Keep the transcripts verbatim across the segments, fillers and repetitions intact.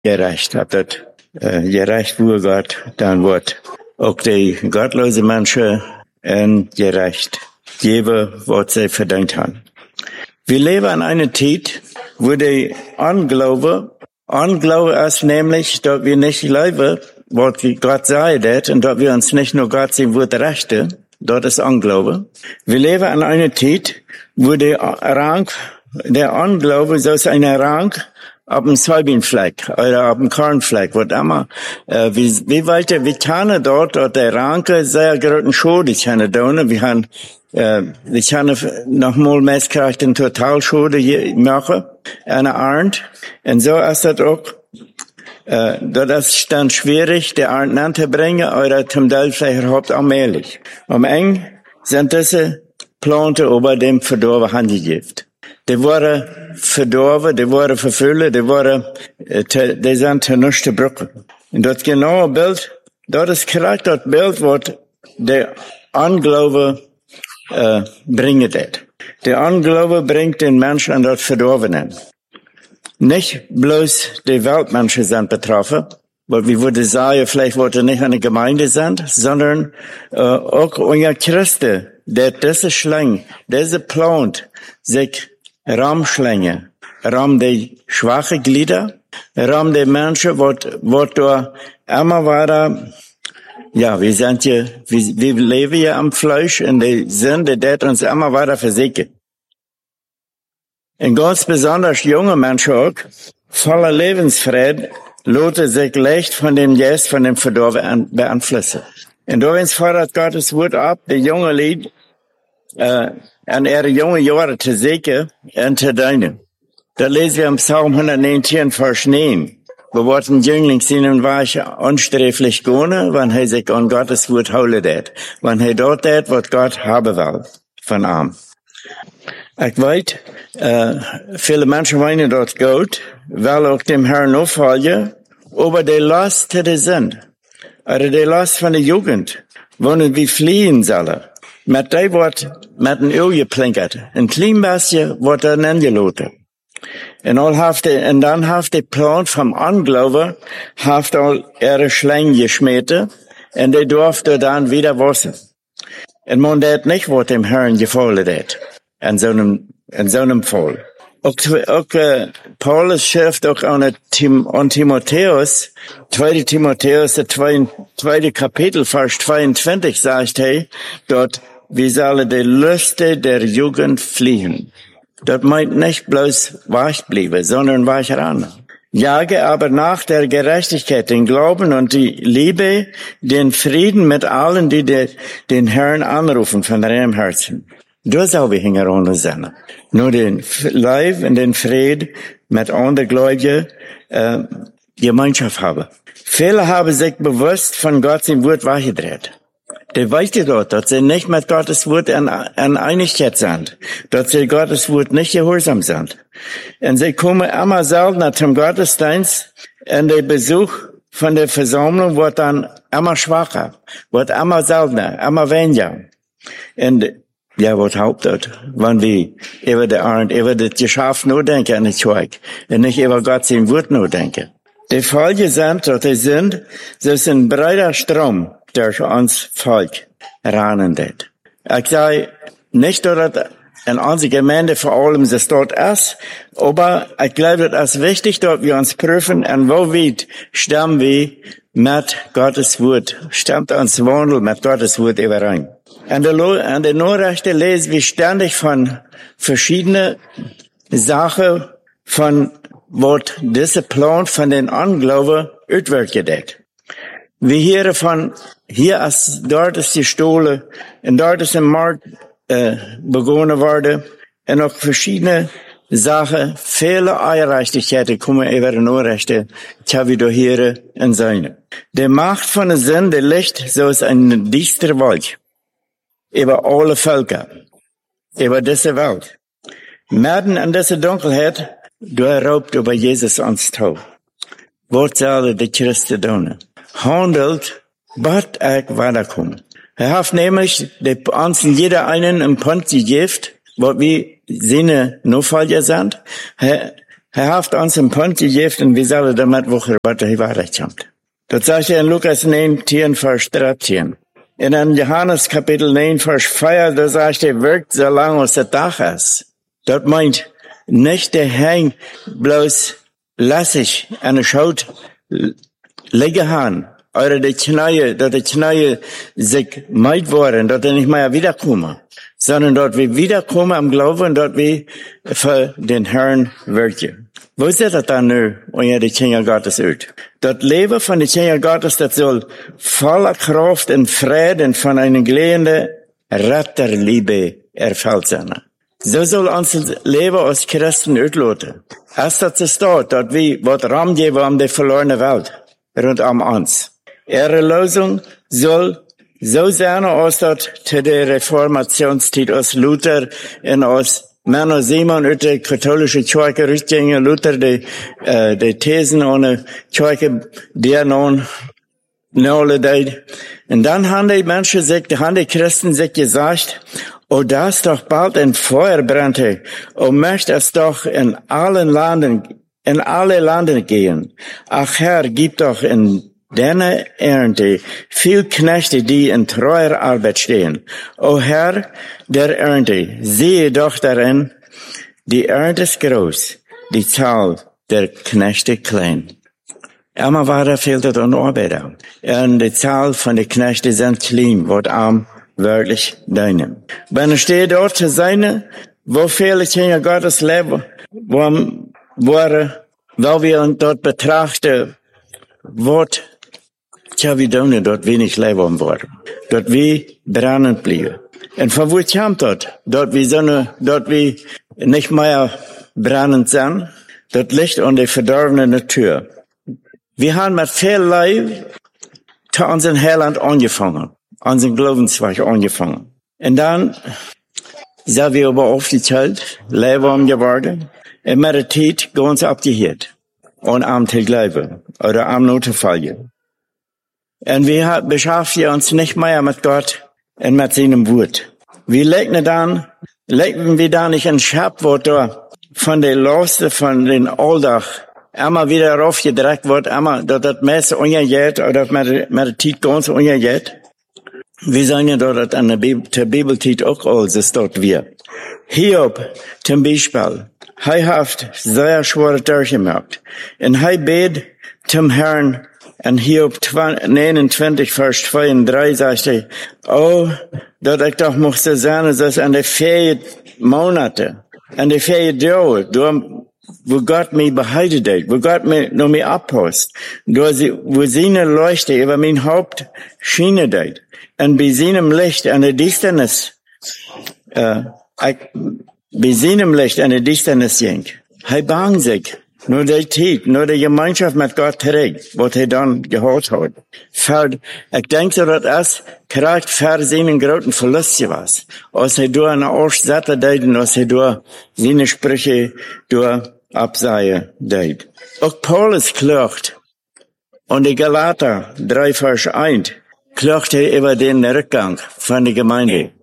gerecht. Ob das äh, gerecht wurde Gott, dann wird auch die gottlose Menschen äh, gerecht geben, was sie verdient haben. Wir leben in einer Zeit, wo die Unglaube, Unglaube ist nämlich, dass wir nicht glauben, was Gott sagt, und dass wir uns nicht nur Gott sein Wort rechten. Dort ist Unglaube. Wir leben in einer Zeit, wo der Rang, der Unglaube, so ist ein Rang auf dem Soybeanfleck oder auf dem Kornfleck, was immer. Äh, wie, wie weiter, wir können dort, dort der Rang sehr großen Schuld können tun. Wir haben, äh, wir können noch mal meistens eine Totalschuld machen, eine Arndt. Und so ist das auch. Uh, dat is dan schwierig, de Arndt aan te brengen, oder zum Teil vielleicht überhaupt allmählich. Am eng sind diese Planten über dem verdorben Handygift. Die wurden verdorben, die wurden verfüllt, die wurden, die sind zu nichts zu brücken. Und das genaue Bild, das ist korrekt das Bild, was der Unglaube uh, bringt. Der Unglaube bringt den Menschen an das Verdorbenen. Nicht bloß die Weltmenschen sind betroffen, weil wir würden sagen, vielleicht wollte nicht eine Gemeinde sind, sondern äh, auch unsere Christen, der diese Schlange, diese Plant, sich Raumschlänge, Raum die schwache Glieder, Raum die Menschen, wo, wo da immer weiter, ja, wir sind ja, wir, wir leben ja am Fleisch und die Sünde, der uns immer weiter versickert. Und ganz besonders junge Menschen auch, voller Lebensfried, lassen sich leicht von dem Geist, von dem Verdorben beeinflussen. Und da fordert Gottes Wort ab, die junge Lied, äh, an ihre junge Jahre zu segnen und zu dienen. Da lesen wir im Psalm hundertneunzehn, Vers neun. Wo wird ein Jüngling sein, war ich unsträflich gehen, wenn er sich an Gottes Wort holen wird. Wenn er dort tät, was Gott haben will, von ihm. Ich weiß, äh, viele Menschen meinen dort gut, weil auch dem Herrn auffolgen, aber die Last die sind, oder die Last von der Jugend, wollen wir fliehen sollen. Mit dem wird mit ein Öl geplinkert, ein klein bisschen wird dann angelassen. Und, all haft die, und dann haft die Plan vom Unglauben, haft all ihre Schlangen geschmissen, und die durfte dann wieder waschen. Und man das nicht, was dem Herrn gefallen hat. In so einem, in so einem Fall. Auch, auch äh, Paulus schreibt auch an, Tim, an Timotheus, zweite Timotheus, der zweite Kapitel, Vers zweiundzwanzig, sagt er, dort, wir sollen die Lüste der Jugend fliehen. Dort meint nicht bloß wach bleiben, sondern wach ran. Jage aber nach der Gerechtigkeit, den Glauben und die Liebe, den Frieden mit allen, die de, den Herrn anrufen von reinem Herzen. Da soll wir hinterher sein. Nur den Leib und den Frieden mit anderen Gläubigen äh, Gemeinschaft haben. Viele haben sich bewusst von Gott im Wort weggedreht. Die wissen dort, dass sie nicht mit Gottes Wort in, in Einigkeit sind. Dass sie Gottes Wort nicht gehorsam sind. Und sie kommen immer seltener zum Gottesdienst und der Besuch von der Versammlung wird dann immer schwacher. Wird immer seltener, immer weniger. Und ja, was hauptet, wenn wir über die Arndt, über das Geschäft nur denken an die Zeug, und nicht über Gott sein Wort nur denken. Die Folge sind, dass die sind, das ist ein breiter Strom, der uns Volk ranendet. Ich sage nicht, dass das in unserer Gemeinde vor allem das dort ist, aber ich glaube, es ist wichtig, dass wir uns prüfen, und wo weit stimmen wir mit Gottes Wort, stimmt uns Wandel mit Gottes Wort überein. An der, an der Nachrichten lesen wir ständig von verschiedenen Sachen, von was dieser Plan von den Unglauben auswirkt. Wir hören von, hier ist, dort ist die Stole, und dort ist ein Markt äh, begonnen worden, und auch verschiedene Sachen, viele Ungerechtigkeiten kommen über die Nachrichten, die wir da hören und sehen. Die Macht von der Sünde liegt, so ist ein düsterer Wolke über alle Völker, über diese Welt. Mitten in dieser Dunkelheit, da raubt über Jesus uns Tod. Was sollen die Christen tun? Handelt, bat ich weiterkommen. Er hat nämlich die, uns jeder einen im Punkt gegeben, wo wir seine Notfälle sind. Er, Er hat uns einen Punkt gegeben und wir sollen damit wochen, was er wahrheit kommt. Das sagt er in Lukas neunzehn, Vers dreizehn. In einem Johannes Kapitel neun, Vers vier, da sagt er, wirkt so lange als der Tag ist. Das meint, nicht der Hang bloß lässig an der Schaut liegen haben, oder die Knie, dass die Knie sich meid worden, dass er nicht mehr wiederkommen, sondern dort wir wiederkommen am Glauben, dort wir für den Herrn wirken. Wo ist das dann nu, unter die Kinder Gottes ut? Das Leben von den Kindern Gottes, das soll voller Kraft und Frieden von einer glühenden Retterliebe erfüllt sein. So soll unser Leben als Christen utlauten. Erst das ist dort, dort wir was Raum geben um die verlorene Welt rund um uns. Ihre Lösung soll so sein, als das zu der Reformationszeit aus Luther und aus Männer Simon uit de katholische Kirche richting Luther de uh, de Thesen ohne Kirche der non nolle deed. Und dann haben die Menschen sich, haben die Christen sich gesagt, oh, da ist doch bald ein Feuer brannte, oh, möchte es doch in allen Landen, in alle Landen gehen. Ach Herr, gib doch in deine Ernte viel Knechte, die in treuer Arbeit stehen. O Herr der Ernte, siehe doch darin, die Ernte ist groß, die Zahl der Knechte klein. Einmal war da fehlt es an Arbeit. Und die Zahl von den Knechten sind klein, wird am wirklich deinem. Wenn er steht dort zu sein, wo viele Kinder Gottes leben, wo, wo, wo wir dort betrachten, wird Tja, wir tun dort wenig Leben worden. Dort wie brennend blieben. Und von wo kommt dort? Dort wie Sonne, dort wie nicht mehr brennend sind. Dort liegt an der verdorbenen Natur. Wir haben mit viel Leib zu unserem Heiland angefangen. Unseren Glaubensweg angefangen. Und dann sind wir aber aufgeteilt, Leben geworden. Und mit der Zeit ganz abgehört. Und am zu glauben. Oder am nur zu fallen. Und wir beschäftigen uns nicht mehr mit Gott und mit seinem Wort. Wir legen dann, legen wir da nicht ein Schabwort da von der Last, von den Alldach, einmal wieder raufgedreckt wird, einmal, dass das Messer ungeht, oder mit, mit der Zeit ganz ungeht. Wir sagen ja dort an der Bibel, der Bibeltit auch alles ist dort wir. Hiob, zum Beispiel, er hat sehr schwere durchgemacht. Und er bet zum Herrn, und Hiob neunundzwanzig, Vers zwei und drei sagt er, oh, dass ich doch musste sein, dass an der vier Monate, an der vier Jahre, wo Gott mich beheidet hat, wo Gott mich noch mich abpasst, wo seine Leuchte über mein Haupt schienen hat, und bei seinem Licht an der Distanz, äh, bei seinem Licht an der Distanz ging. Er bang sich. Nur die Zeit, nur die Gemeinschaft mit Gott trägt, was er dann gehört hat. Für, ich denke, dass das gerade für seinen großen Verlust war. Als er durch eine Arschsatte deed und als er durch seine Sprüche durch Abseihe deed. Auch Paulus klagt. Und die Galater drei Vers eins klagt er über den Rückgang von der Gemeinde.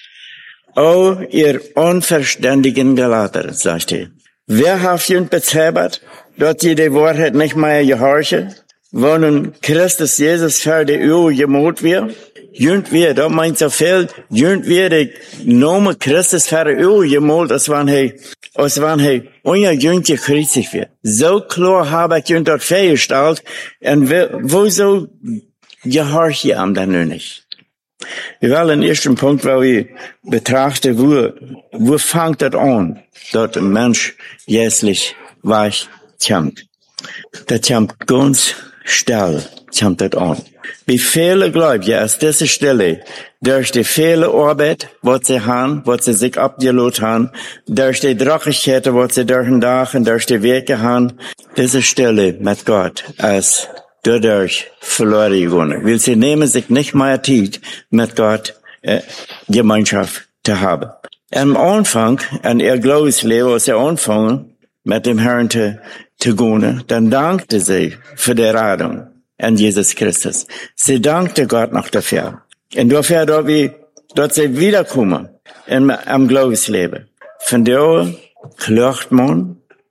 Oh, ihr unverständigen Galater, sagt er. Wer hat jünd bezebert, dass ihr die Wahrheit nicht mehr gehorchen? Wo nun Christus Jesus für die Ehe gemut wird? Jünd wir, da meint so viel, jünd wir die Name Christus für die Ehe gemut, als wenn er, als wenn er unser Jünd gekreuzigt wird. So klar habe ich jünd dort festgestellt, und wo so gehorche ich ihm dann nur nicht? Wir wollen den ersten Punkt, wo wir betrachten, wo, wo fängt das an, dass ein Mensch jährlich weich kommt. Das kommt ganz still, kommt das an. Wie viele Gläubige aus dieser Stelle, durch die viele Arbeit, was sie haben, was sie sich abgelohnt haben, durch die Drachigkeiten, was sie durch den Tag und durch die Wege haben, diese Stelle mit Gott als dadurch verloren gegangen. Weil sie nehmen sich nicht mehr Zeit, mit Gott äh, Gemeinschaft zu haben. Am Anfang, an ihr Glaubensleben, als sie anfangen, mit dem Herrn zu, zu gehen, dann dankte sie für die Rettung an Jesus Christus. Sie dankte Gott noch dafür. Und dafür, dass, wir, dass sie wiederkommen in, am Glaubensleben. Von da klagt man,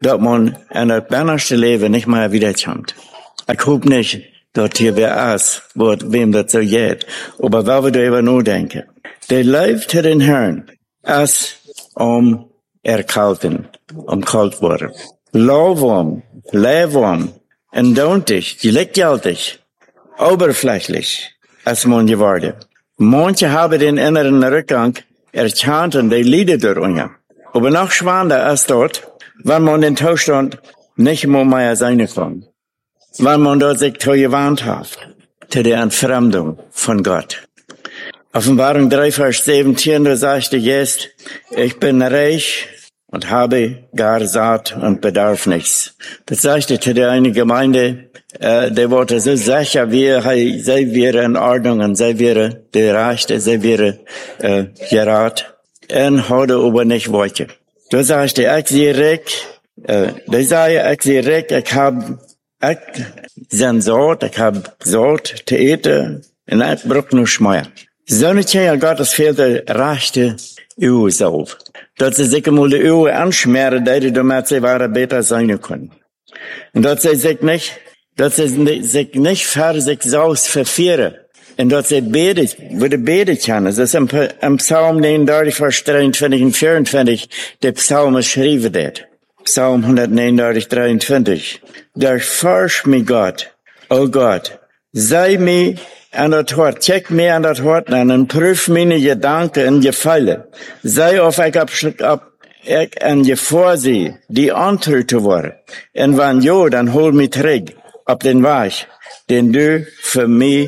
dass man in das bannerste Leben nicht mehr wiederkommt. Ich hoffe nicht, dass hier wer ist, wo, wem das so geht. Aber wenn wir darüber nachdenken, der lebt zu den Herrn, ist um erkalten, um kalt worden. Lauwarm, leerwarm, endontig, gleichgültig, oberflächlich, ist man geworden. Manche haben den inneren Rückgang erkannt und die Lieder darunter. Aber noch schwander ist dort, wenn man den Zustand nicht mehr sein kann. Wenn man dort sich zugewandt hat, zu der Entfremdung von Gott. Offenbarung drei, Vers siebzehn, da sagte Jesus, ich bin reich und habe gar satt und bedarf nichts. Das sagte zu der eine Gemeinde, äh, der wurde so sicher, wie er, sei wäre in Ordnung und sei wäre der Reichte, sei wäre äh, gerat, und heute aber nicht wollte. Da sagte ich sehe recht, äh, da sage ich sehe recht, ich habe ich sein Sort, ich hab Sort zu eten, und ich brauch nur Schmeier. So nicht ja Gottes fehlte rechte Öl auf. Dass sie sich mal die Öl anschmieren, damit sie weiter besser sein können. Und dass sie sich nicht, dass sie sich nicht für sich selbst verführen. Und dass sie beten, würde beten können. Das ist im, im Psalm neununddreißig, Vers dreiundzwanzig und vierundzwanzig, der Psalm geschrieben wird. Psalm hundertneunundachtzig, dreiundzwanzig. Durchforsch mich Gott, o Gott, sei mir an das Hort, check mir an das Hort an und prüf meine Gedanken und Gefälle. Sei auf ich ab, ab ich an Gefahr sie, die Antritt zu worden. Und wenn jo, dann hol mich zurück, ab den Weg, den du für mich,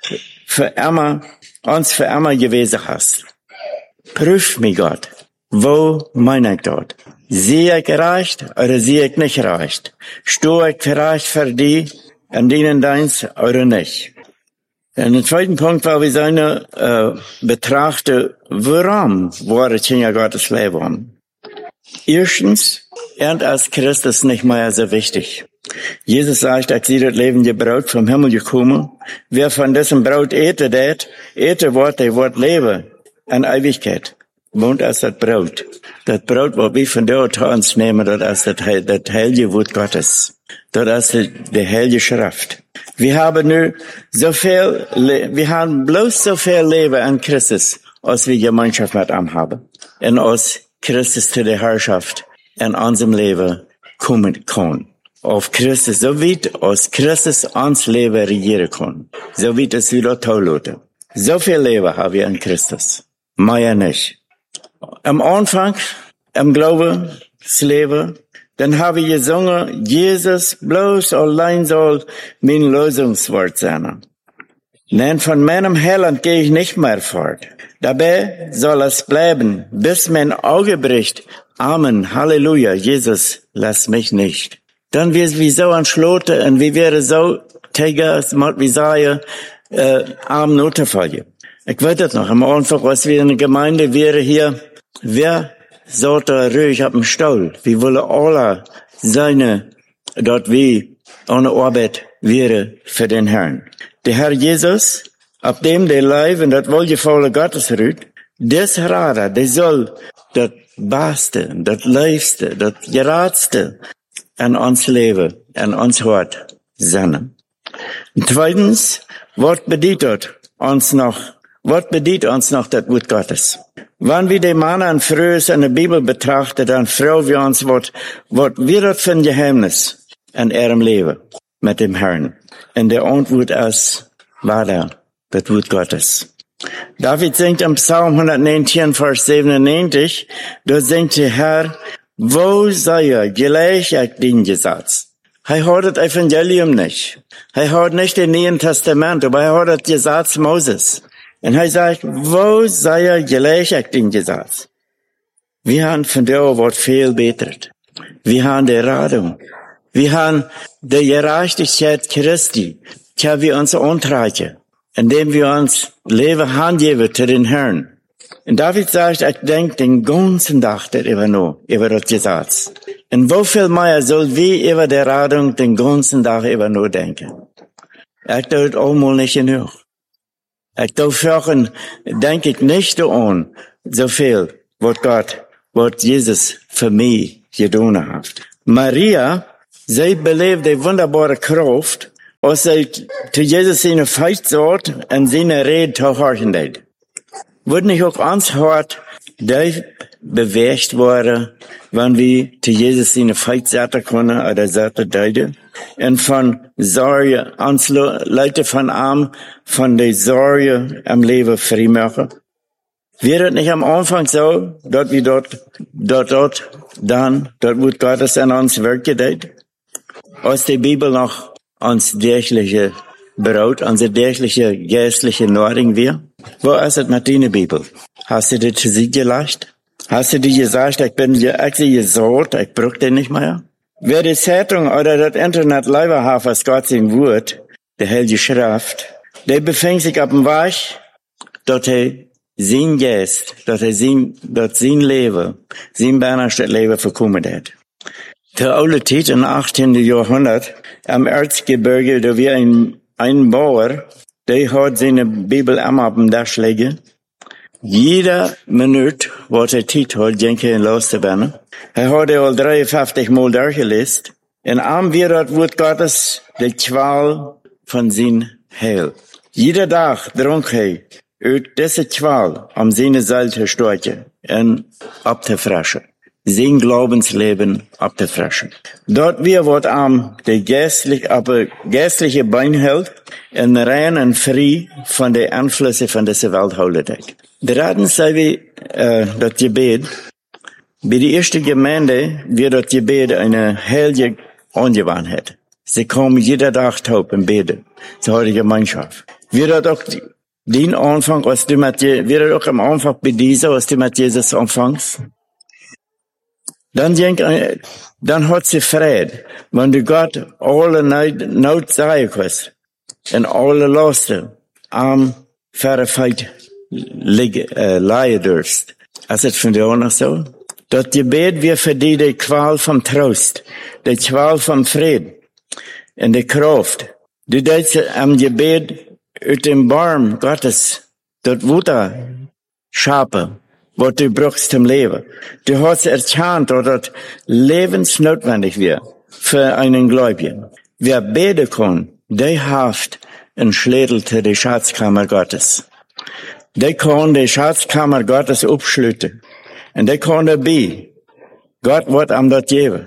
für immer, uns für immer gewesen hast. Prüf mich Gott, wo meine ich dort? Sehe ich recht oder sehe ich nicht recht? Stehe ich recht für die und dienen deins oder nicht? Und der zweite Punkt, weil wir seine äh, betrachten, warum wurde Kinder Gottes leben? Erstens, er als Christus nicht mehr so wichtig. Jesus sagt, ich sehe das lebende Brot vom Himmel gekommen. Wer von diesem Brot ete, det, ete wird, der wird leben in Ewigkeit. Wohnt als das Brot. Das Brot, was wir von dort uns nehmen, das ist das, das heilige Wort Gottes. Das ist die heilige Schrift. Wir haben nur so viel, wir haben bloß so viel Leben an Christus, als wir Gemeinschaft mit ihm haben. Und als Christus zu der Herrschaft in unserem Leben kommen kann. Auf Christus, so wie aus Christus uns Leben regieren kann. So wie es wieder toll. So viel Leben haben wir an Christus. Mehr nicht. Am Anfang, im Glauben, das Leben, dann habe ich gesungen, Jesus bloß allein soll mein Lösungswort sein. Denn von meinem Heiland gehe ich nicht mehr fort. Dabei soll es bleiben, bis mein Auge bricht. Amen, Halleluja, Jesus, lass mich nicht. Dann wird wie so ein Schlote und wie wäre so, Tiger, wie sagen, äh, arm Notefall. Ich weiß das noch, am Anfang, als wir in der Gemeinde wäre hier, wer sollte ruhig auf dem Stuhl? Wie wolle alle seine, dort wie ohne Arbeit wäre für den Herrn. Der Herr Jesus, auf dem der Leib und das wohlgefolle Gottes ruht, des Rada, der soll das Beste, das Leibste, das Geradste an uns Leben, an uns Hort sein. Und zweitens, was bedeutet uns noch, was bedeutet uns noch das Wort Gottes? Wenn wir die Mann an frühes in der Bibel betrachten, dann fragen wir uns, was, was wird das für ein Geheimnis in ihrem Leben mit dem Herrn? Und der Antwort ist, war da, das Wort Gottes. David singt im Psalm hundertneunzehn, Vers siebenundneunzig, da singt der Herr, wo sei er, gleich ich den Gesetz? Er hat das Evangelium nicht. Er hat nicht den Neuen Testament, aber er hat das Gesetz Moses. Und er sagt, wo sei er gleich ich den Gesetz? Wir haben von der Wort viel betert. Wir haben die Radung. Wir haben die Gerechtigkeit Christi, die wir uns antreiben, indem wir uns Leben hingeben zu den Herrn. Und David sagt, ich denke den ganzen Tag darüber nach, über das Gesetz. Und wie viel mehr soll wir über die Radung den ganzen Tag über nur denken? Ich tue es einmal nicht genug. Ich tue denke ich nicht an so viel, was Gott, was Jesus für mich getan hat. Maria, sie beleeft die wunderbare Kraft, als sie zu Jesus seine Feit sagt und seine Rede toehorchen deed. Wird nicht auch ans Hart, die bewegt worden, wenn wir zu Jesus seine Feit sagen können, oder sagen deiden, und von Sorge, ans Leute von Arm, von der Sorge am Leben frei machen. Wäre es nicht am Anfang so, dort wie dort, dort, dort, dann, dort wird Gottes an uns Werk gedeiht, als die Bibel noch ans tägliche Brot, unsere tägliche geistliche Nahrung wir. Wo ist es mit deiner Bibel? Hast du dir zu sie gelacht? Hast du dir gesagt, ich bin ja eigentlich gesorgt, ich brauche den nicht mehr? Wer die Zeitung oder das Internet lieber hat, was Gott sein Wort, die Heilige Schrift, der befindet sich auf dem Weg, dort er sein Geist, dort er sein, dort sein Leben, sein Bernstedt Leben verkommen hat. Der alte Zeit im achtzehnten Jahrhundert, am Erzgebirge, da wir ein, ein Bauer, der hat seine Bibel immer auf dem Dach liegen. Jede Minute, was er Zeit hat, denke ich, loszuwerden. Er hat er all dreiundfünfzig Mal durchgelesen. Und am Wirat wird Gottes die Qual von sein Heil. Jeder Tag drunk er uit diese Qual am seine Seite steuern und abzufrischen. Sein Glaubensleben abzufrischen. Dort wir wird am der geistliche, aber geistliche Bein hält und rein und frei von den Einflüssen von dieser Welt halten. Dritten sei wir, äh, das Gebet. Bei der ersten Gemeinde wird das Gebet eine heilige Angewohnheit. Sie kommen jeden Tag taub und beten zur heutigen Gemeinschaft. Wird das auch den Anfang, als du mit, wird das auch am Anfang bei dieser, als du mit Jesus anfängst? Dann denk, dann hat sie Frieden, wenn du Gott alle Not sagen kannst und alle Lasten am Verfeit leiden dürst. Ist es von dir auch noch so? Das Gebet wir für die, die Qual vom Trost, die Qual vom Frieden und die Kraft. Du denkst am Gebet uit dem Baum Gottes, dort Wutter schapen, was du brauchst zum Leben. Du hast erkannt, dass das lebensnotwendig wird für einen Gläubigen. Wer beten kann, der hat einen Schlüssel zu der Schatzkammer Gottes. Der kann die Schatzkammer Gottes abschließen. Und der kann dabei. Gott wird ihm das geben.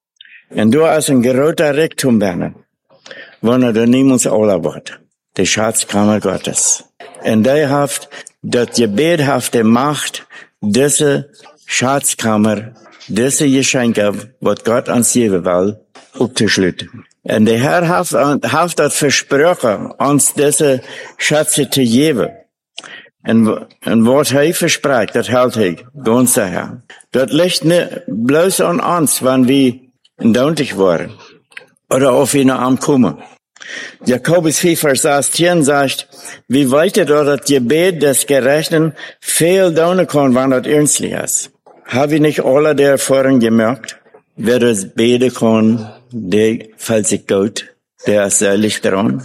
Und du hast ein großer Reichtum werden, wenn er niemals alle wird. Die Schatzkammer Gottes. Und der hat, das Gebet hat die Macht, diese Schatzkammer, diese Geschenke, was Gott uns geben will, abzuschließen. Und der Herr hat, hat das versprochen, uns diese Schätze zu geben. Und, und was er verspricht, das hält er ganz daher. Das liegt nicht bloß an uns, wenn wir undankig waren. Oder auf ihn ankommen. Jakobus vier, Vers achtzehn sagt, wie weit er das Gebet des Gerechten viel dauern kann, wenn das ernstlich ist. Habe ich nicht alle der Erfahrung gemerkt? Wer das beten kann, der fällt sich gut, der ist selig dran.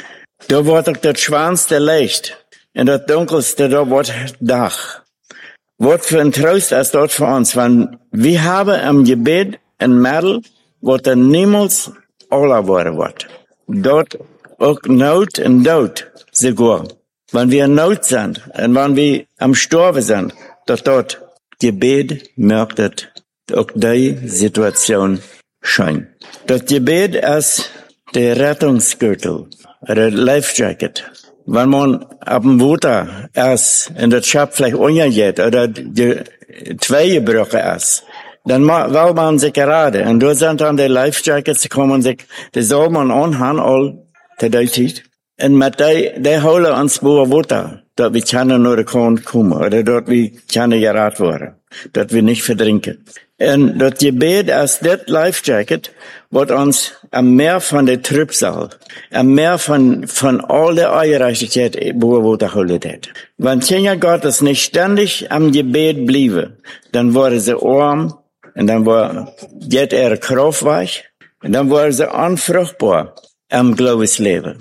Da wird auch das schwanste Licht, und das dunkelste, da wird Dach. Was für ein Trost ist dort für uns, wenn wir haben am Gebet ein Mädel, was dann niemals alle worden wird. Dort auch Not und Tod sogar. Wenn wir in Not sind und wenn wir am Sterben sind, dass dort Gebet merkt auch die Situation scheint. Das Gebet ist der Rettungsgürtel, der Lifejacket. Wenn man ab dem Wasser ist und das Schab vielleicht ungeht oder die zwei gebrochen ist, dann will man sich gerade. Und da sind dann die Lifejackets, kommen sich, die soll man anhaben, all zu der Zeit. Und mit der, der holen uns boah Wasser, dass wir keine nur kommen, oder dort wir keine geraten werden, dass wir nicht verdrinken. Und das Gebet ist das Lifejacket, was uns am Meer von der Trübsal, am Meer von, von all der Ungerechtigkeit, boah Wasser holen hat. Wenn Kinder Gottes nicht ständig am Gebet blieben, dann waren sie arm, und dann war, geht ihre Kraft weg, und dann waren sie unfruchtbar am Glaubensleben.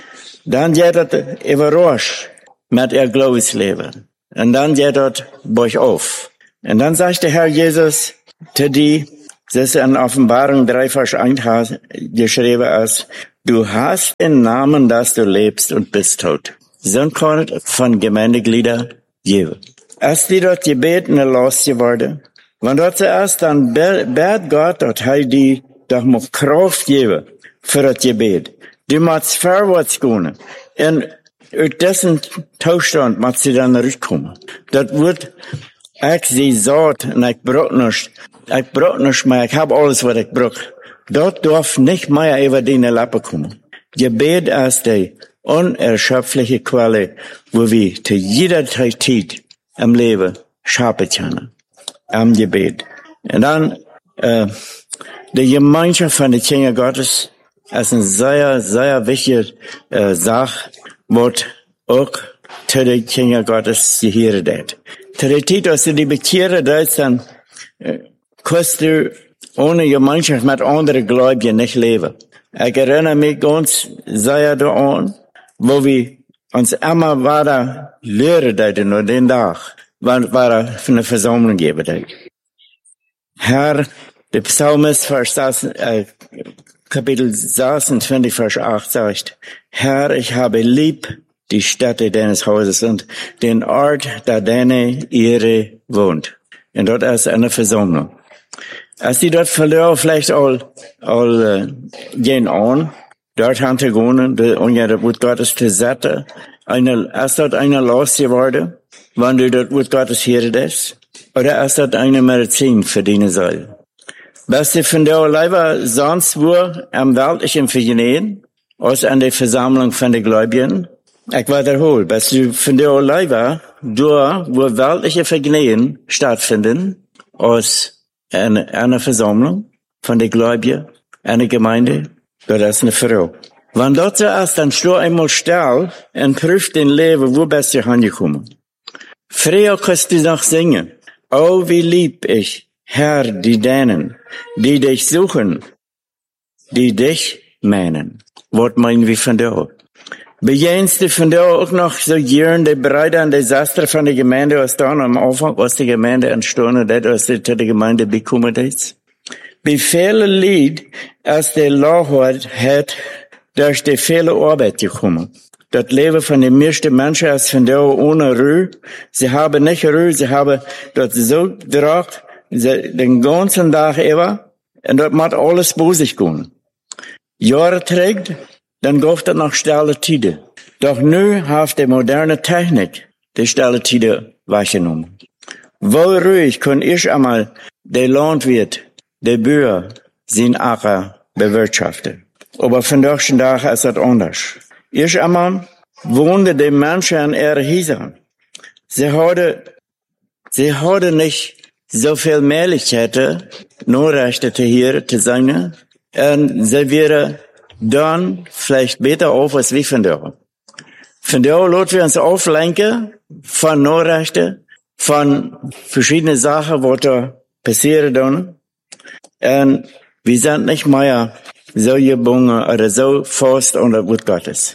Dann geht es überrascht mit ihr Glaubensleben. Und dann geht es bei euch auf. Und dann sagt der Herr Jesus zu die, Das ist in Offenbarung drei, Vers eins geschrieben als, du hast den Namen, dass du lebst und bist tot. So kommt von Gemeindeglieder geben. Als die dort gebeten losgeworden, wenn dort zuerst dann bet Gott, dass er die doch noch Kraft geben für das Gebet. Die muss vorwärts gehen. Und aus dessen Zustand muss sie dann zurückkommen. Das wird, ich sie sagt, und ich brauch nicht, ich brauch nicht mehr, ich habe alles, was ich brauch. Dort darf nicht mehr über deine Lappe kommen. Gebet ist die unerschöpfliche Quelle, wo wir zu jeder Zeit im Leben schaffen können. Am Gebet. Und dann, äh, die Gemeinschaft von den Kindern Gottes ist eine sehr, sehr wichtige äh, Sache, was auch zu den Kindern Gottes gehört hat. Zu der Zeit, als du die bekehren willst, dann äh, kannst du ohne Gemeinschaft mit anderen Gläubigen nicht leben. Ich erinnere mich ganz sehr daran, wo wir uns immer weiter lehren dürfen, nur den Tag, wann wir eine Versammlung geben dürfen. Herr, der Psalmist, Vers, äh, Kapitel sechsundzwanzig, Vers acht sagt, Herr, ich habe lieb die Stätte deines Hauses und den Ort, da deine Ehre wohnt. Und dort ist eine Versammlung. Als die dort verloren, vielleicht all, all, äh, gehen an, dort haben sie gewonnen, und ja, dort wird Gottes zu setzen. Eine, ist dort einer losgeworden, wenn du dort wird Gottes Hirte ist? Oder ist dort eine Medizin für deine Seele? Was du von der Leiber sonst wo am weltlichen Vergnügen, als an der Versammlung von den Gläubigen? Ich wiederhole, was du von der Leiber, da wo weltliche Vergnügen stattfinden, als eine, eine Versammlung von den Gläubigen, eine Gemeinde, dort ist eine Frau. Wenn dort zuerst dann steh einmal still und prüft den Leben, wo bist du angekommen? Früher kannst du noch singen. Oh, wie lieb ich, Herr, die denen, die dich suchen, die dich meinen. Was meinen wir von da? Beginnst du von da auch noch so gern die Breite an Desaster von der Gemeinde, was da am Anfang aus der Gemeinde entstanden ist, was du zu der Gemeinde bekommen hast? Wie viele Lied, als der Lord hat, durch die viele Arbeit gekommen. Das Leben von den meisten Menschen ist von da ohne Ruhe. Sie haben nicht Ruhe, sie haben das so drauf, den ganzen Tag über, und das macht alles bosig gehen. Jahre trägt, dann geht das nach stille Tide. Doch nu hat die moderne Technik die stille Tide wahrgenommen. Wo ruhig kann ich einmal der Landwirt, der Bauer, sein Acker bewirtschaften. Aber von deutschen Tag ist das anders. Ich einmal wohnte die Menschen in ihren Häusern. Sie hatte, sie hatte nicht so viel Möglichkeiten, Nordrechte hier zu sein. Und sie wäre dann vielleicht besser auf als wir von da. Von da lassen wir uns auflenken von Nordrechte, von verschiedenen Sachen, was da passieren dann. Und wir sind nicht mehr so gebunden oder so fest unter Wort Gottes.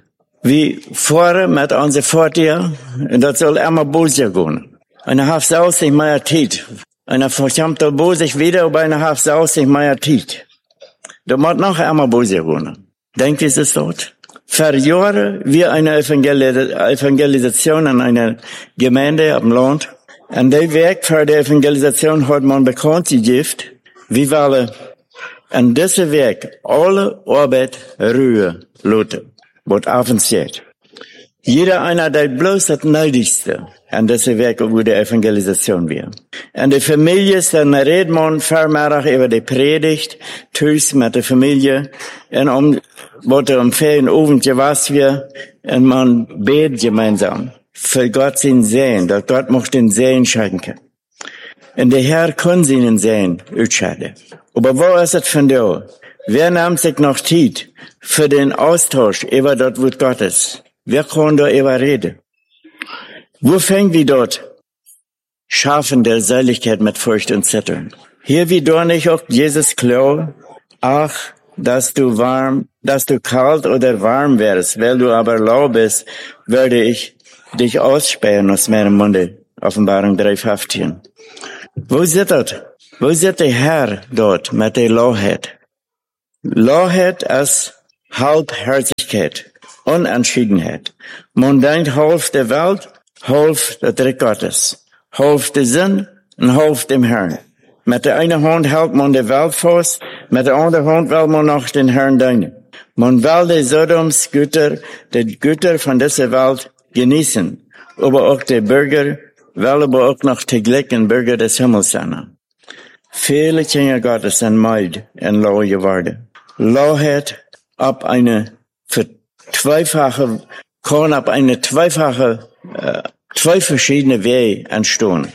Wir fahren mit unserer Vortier, und das soll immer böse gehen. Eine halb Saus nicht mehr Zeit. Eine verdammte böse wieder, aber eine halb Saus nicht mehr Zeit. Da muss noch immer böse gehen. Denkt ihr es dort? Für Jahre wir eine Evangelis- Evangelisation in einer Gemeinde am Land. Und der Weg für die Evangelisation hat man bekannt gegeben, wie wollen an diesem Weg alle Arbeit Ruhe lassen, was auf uns geht. Jeder einer, der bloß das Nötigste an diesem Weg über die Evangelisation wird. Und die Familie ist dann redet man vormittag über die Predigt, tschüss mit der Familie, und um, was am Ferienabend was wir, und man betet gemeinsam für Gott sein Sehen, dass Gott muss den Sehen schenken. Und der Herr kann seinen Sehen entscheiden. Aber wo ist es von da? Wer nimmt sich noch Zeit für den Austausch über das Wort Gottes? Wer kann da über reden? Wo fängt wir dort? Schaffen der Seligkeit mit Furcht und Zittern. Hier wie da nicht auch Jesus klar, ach, dass du warm, dass du kalt oder warm wärst, weil du aber lau bist, würde ich dich ausspähen aus meinem Munde. Offenbarung drei fünfzehn. Wo sitzt das? Wo zit de Herr dort met de Loheit? Loheit als Halbherzigkeit, Unentschiedenheit. Man denkt, half der Welt, half der Trick Gottes. Half de Sinn und half dem Herrn. Mit der einen Hand hält man die Welt fest, mit der anderen Hand will man noch den Herrn dienen. Man will die Sodoms Güter, die Güter von dieser Welt genießen. Aber auch die Bürger will aber auch noch die gleichen Bürger des Himmels sein. Viele Kinder Gottes sind mild und lau geworden. Lauheit ab eine zweifache, kann ab eine zweifache, äh, zwei verschiedene Wege entstehen.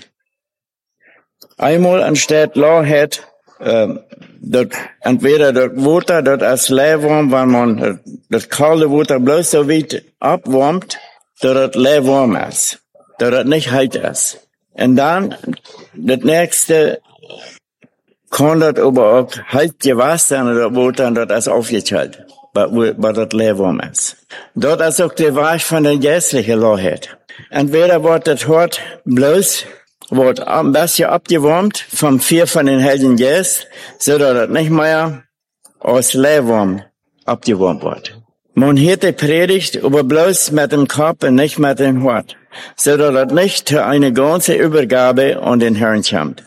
Einmal entsteht Lauheit, äh, dort, entweder das Wasser, dort als Leerwarm, wenn man das kalte Wasser bloß so weit abwärmt, dass das leerwarm ist, dass das nicht heiß ist. Und dann, das nächste, kann das aber auch heiß gewasst sein, das Wasser, und das ist aufgeteilt, weil das leerwarm ist. Dort ist auch der Weg von der geistlichen Lauheit. Entweder wird das Hort bloß, wird ein bisschen abgewärmt vom Vier von den Heiligen Geist, so dass das nicht mehr aus Leerwarm abgewärmt wird. Man hört die Predigt, aber bloß mit dem Kopf und nicht mit dem Hort, so dass das nicht zu einer ganzen Übergabe an den Herrn kommt.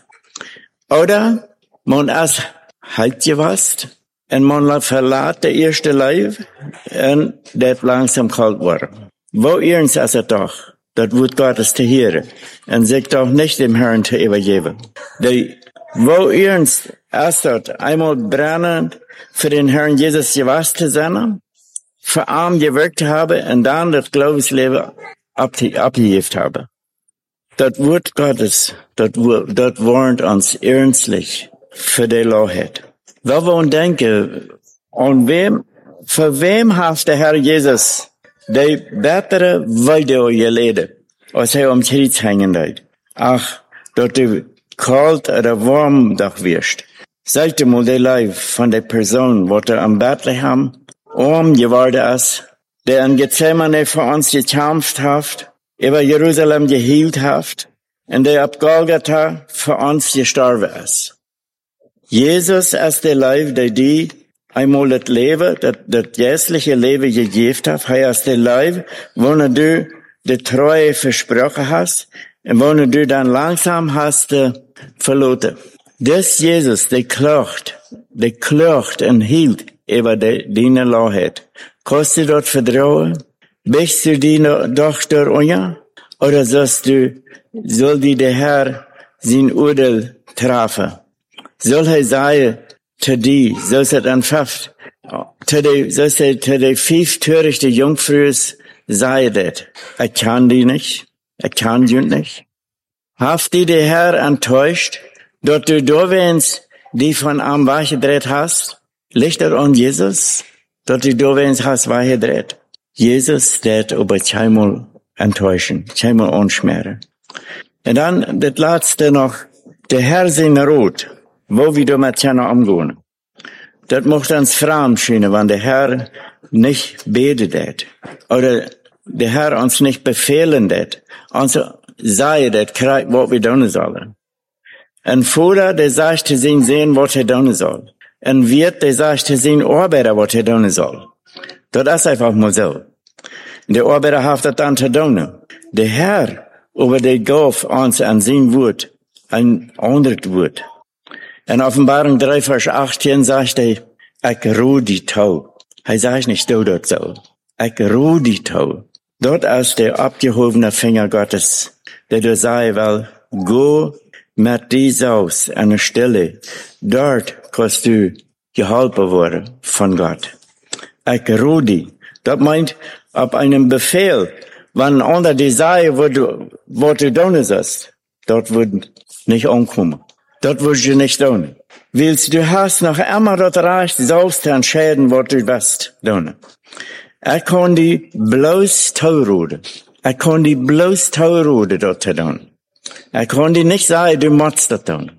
Oder man ist halt gewasst und man verlässt das erste Leib und das langsam kalt wird. Wo ihrens ist es doch? Das wird Gottes zu hören und sich doch nicht dem Herrn zu übergeben. Die, wo ihrens ist das einmal brennend für den Herrn Jesus gewasst zu sein, für arm gewirkt habe und dann das Glaubensleben abgegeben habe. Das Wort Gottes, das, das warnt uns ernstlich für die Lauheit. Wenn wir uns denken, an wem, für wem hat der Herr Jesus die bessere Weide geleden, als er am Kreuz hängen hat? Ach, dort du kalt oder warm doch wirst. Seid mal die Leib von der Person, wo er am Bethlehem arm geworden ist, der in Gethsemane für uns gekämpft hat, über Jerusalem gehielt hat, und der ab Golgatha für uns gestorben ist. Jesus ist der Leib, der die einmal das Leben, das, das geistliche Leben gegeben hat. Er ist der Leib, wo du die Treue versprochen hast, und wo du dann langsam hast äh, verloren. Das Jesus, der klacht, der klacht und hielt über deine Lauheit. Kannst du dort vertrauen? Bist du deine Tochter Unya? Oder sollst du, soll die der Herr sein Urteil treffen? Soll er sagen, zu dir, soll es dann fünf, zu der, soll es zu der fünf törichte Jungfrüs sagen, das? Er kann die nicht, er kann die nicht. Haft die der Herr enttäuscht, dort du da wenn's, die von am weggedreht hast? Liegt er an Jesus? Dort du da wenn's hast weggedreht? Jesus, der aber zweimal enttäuschen, zweimal anschmieren. Und dann, das letzte noch, der Herr sein Rot, wo wir damit ja umgehen. Das macht uns fremd scheinen, wenn der Herr nicht betet, oder der Herr uns nicht befehlen det, uns sei det, was wir tun sollen. Ein Vater, der sagt zu sein sehen, was er tun soll. Ein Wirt, der sagt zu sein Arbeiter, was er tun soll. Das ist einfach mal so. Der Arbeiter hat das dann zu tun. Der Herr, über der gab uns an sein Wort, ein anderes Wort. In Offenbarung drei, Vers achtzehn sagt er, ich ruhe die Tau. Er sagt nicht, du dort so. Ich ruhe die Tau. Dort ist der abgehobene Finger Gottes, der du sagen will, go mit dies aus, an der Stelle. Dort kannst du geholfen werden von Gott. Ich ruhe die. Das meint, ab einem Befehl, wenn einer die sagen, wo du, wo du tun sollst, dort wird nicht ankommen. Dort wirst du nicht tun. Willst du hast noch immer das Recht, selbst zu entscheiden, was du willst tun. Er kann die bloß taurode. Er kann die bloß taurode dort tun. Er kann die nicht sagen, du musst das tun.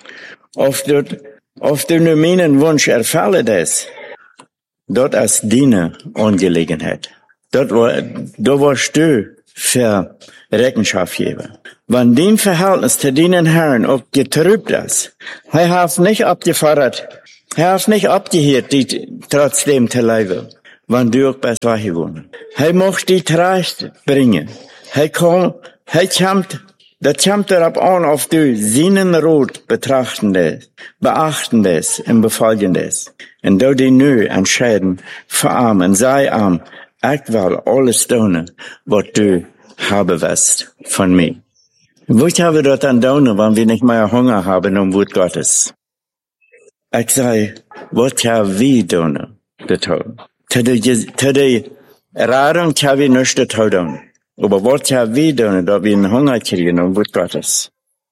Ob du, ob du nur meinen Wunsch erfüllen ist, dort ist deine Angelegenheit. Dort, da wirst du für Rechenschaft geben. Wenn dein Verhältnis zu deinen Herren auch getrübt ist, er hat nicht abgefordert, er hat nicht abgehört, die trotzdem zu leben, wenn du auch bist geworden. Er möchte die Trost bringen. Er kommt, er kommt, das kommt darauf an, ob du seinen Rot betrachtendes, beachtendes und befolgendes. Und du die nu entscheiden, für arm und sei arm, ich will alles tun, was du haben wirst von mir. Was haben wir dort an tun, wenn wir nicht mehr Hunger haben um Wort Gottes? Ich sage, was haben wir tun, das tun? Zu der Erfahrung haben wir nicht das tun. Aber was haben wir tun, dass wir einen Hunger kriegen um Wort Gottes?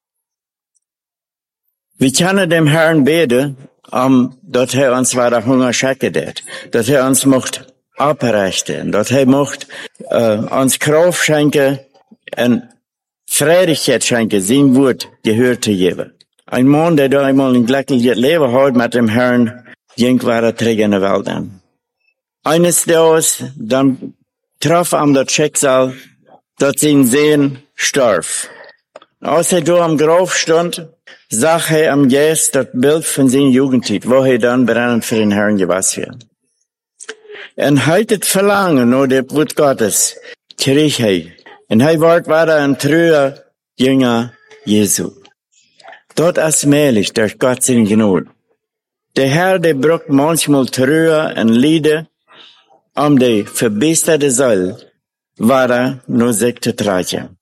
Wir können dem Herrn beten, um, dass er uns weiter Hunger schenken wird, dass er uns macht abrichten, dass er macht äh, uns Kraft schenken und Freudigkeit schenken, sein Wort gehört zu geben. Ein Mann, der da einmal ein glückliches Leben hat mit dem Herrn, ging weiter zurück in die Welt an. Eines Tages, dann traf ihm das Schicksal, dass sein Sohn starb. Als er da am Grab stand, sah er am Geist das Bild von seiner Jugendzeit, wo er dann brennend für den Herrn gewasst wird. Und heute Verlangen nach dem Wort Gottes krieg er. Und er wird weiter ein treuer Jünger Jesu. Dort ist mählich durch Gott seine Gnade. Der Herr, der braucht manchmal Treue und Lieder, um die verbesserte Seele weiter nur sich zu tragen.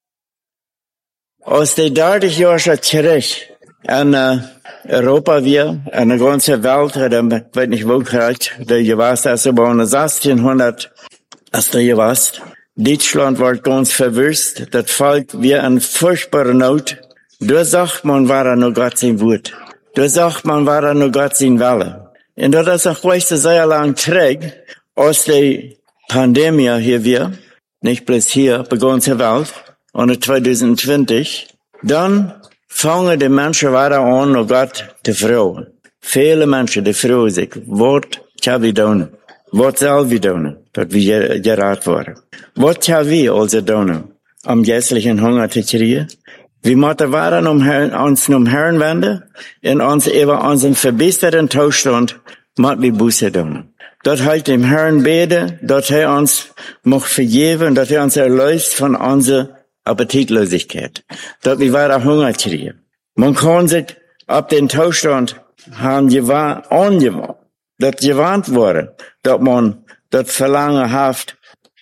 Aus der dreißig Jahre zurück in uh, Europa wir, in der ganzen Welt, oder ich weiß nicht wo gerade, der gewasst ist, aber in sechzehnhundert ist der gewasst. Deutschland wird ganz verwirrt, das Volk wir in furchtbarer Not. Da sagt man, war er nur Gott sein Wort. Da sagt man, war er nur Gott sein Wille. Und das ist auch gleich sehr lang trägt, aus der Pandemie hier wir, nicht bloß hier, bei ganzer Welt, und zwanzig zwanzig, dann fangen die Menschen weiter an, noch Gott zu fragen. Viele Menschen, die fragen sich, was kann wir tun? Was soll wir tun, dass wir geraten werden? Was kann wir also tun, um geistlichen Hunger zu kriegen? Wir müssen weiter um uns um Herrn wenden, und uns über unseren verbesserten Zustand müssen wir Buße tun. Dass halt dem Herrn beten, dass er uns mag vergeben, dass er uns erlöst von unserer Appetitlosigkeit, dass wir weiter Hunger kriegen. Man kann sich ab den Zustand haben gewarnt, angewarnt, dass gewarnt wurde, dass man das Verlangen hat,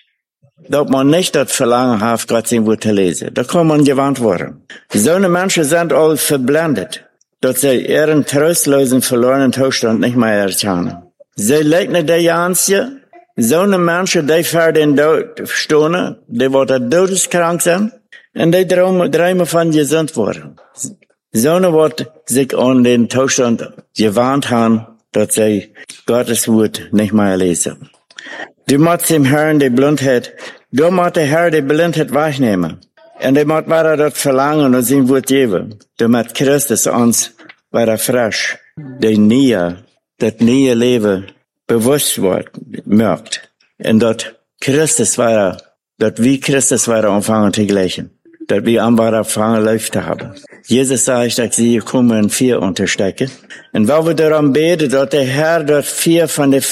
dass man nicht das Verlangen hat, Gott sein Wort zu lesen. Da kann man gewarnt worden. So eine Menschen sind all verblendet, dass sie ihren trostlosen, verlorenen Zustand nicht mehr erkennen. Sie leugnen die Ganze, so eine Menschen, die für den Tod stehen, die werden todeskrank sein, und die träumen von gesund worden. So eine wird sich an den Zustand gewarnt haben, dass sie Gottes Wort nicht mehr lesen. Du musst dem Herrn die Blindheit, du musst der Herr die Blindheit wegnehmen. Und du musst weiter das Verlangen und sein Wort geben. Du musst Christus uns weiter frisch, die Nähe, das neue Leben bewusst wird, merkt. Und dort Christus weiter, dort wie Christus weiter anfangen zu gleichen. Dort wir am weiter anfangen läuft zu haben. Jesus sagt, dass sie kommen in vier unterstecken. Und weil wir darum beten, dass der Herr dort vier von der,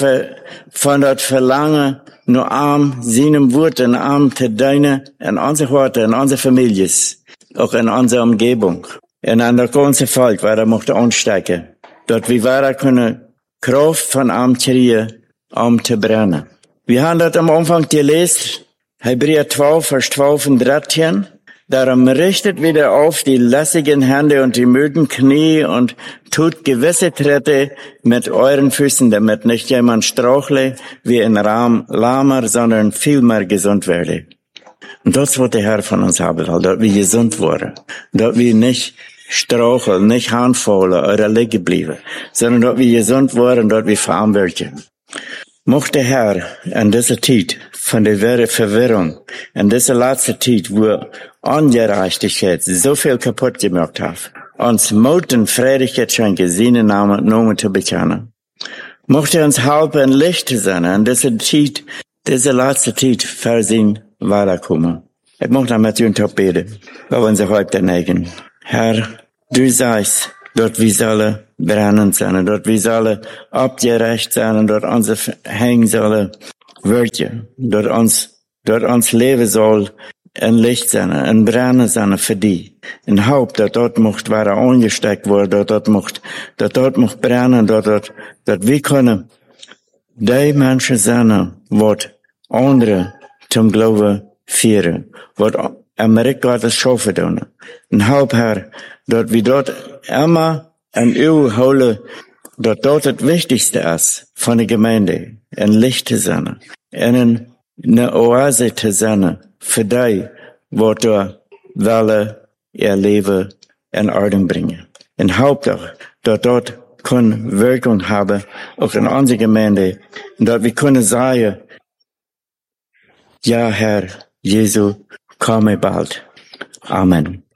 von dort Verlangen nur arm seinem Wort und arm zu deinen, in unsere Worte, in unsere Familien, auch in unserer Umgebung. Und an der ganzen Volk, weil er möchte anstecken. Dort wir weiter können Kraft von arm kriegen, um zu brennen. Wir haben das am Anfang gelesen, Hebräer zwölf, Vers zwölf und dreizehn. Darum richtet wieder auf die lässigen Hände und die müden Knie und tut gewisse Tritte mit euren Füßen, damit nicht jemand strauchle wie ein Rahm, Lahmer, sondern vielmehr gesund werde. Und das, was der Herr von uns haben will, dass wir gesund werden, dass wir nicht straucheln, nicht handfallen oder liegen bleiben, sondern dass wir gesund werden, dass wir verarmt werden. Mochte der Herr in dieser Zeit von der wahre Verwirrung, in dieser letzten Zeit, wo Ungerechtigkeit so viel kaputt gemacht hat, uns Mut und Freudigkeit schenken, seinen Namen, Namen zu bekennen. Mochte uns helfen, Licht zu sein in dieser Zeit, diese letzte Zeit für sein weiterkommen. Ich möchte mit dir top beten, bei unser Häupter neigen. Herr, du sagst, dort wir sollen brennen sein, dort wir sollen abgerecht sein, dort unsere hängen sollen Wörter, dort uns, dort uns Leben soll ein Licht sein, ein Brennen sein für die. Ein Haupt, dort dort mocht waren angesteckt worden, dort dort mocht, dort dort mocht brennen, dort dort, dort wir können die Menschen sein, wat andere zum Glauben führen, wat Amerika das schaffen doen. Ein Haupt, Herr, dort wir dort immer an U holen, dort dort das Wichtigste ist von der Gemeinde, ein Licht zu sein, eine, eine Oase zu sein, für die, wo du wollen ihr Leben in Ordnung bringen. Und Hauptsache, dort dort kann Wirkung haben, auch in unserer Gemeinde, und dort wir können sagen, ja, Herr, Jesu, komme bald. Amen.